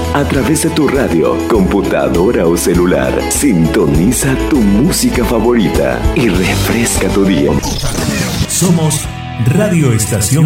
a través de tu radio, computadora o celular. Sintoniza tu música favorita y refresca tu día. Somos Radio Estación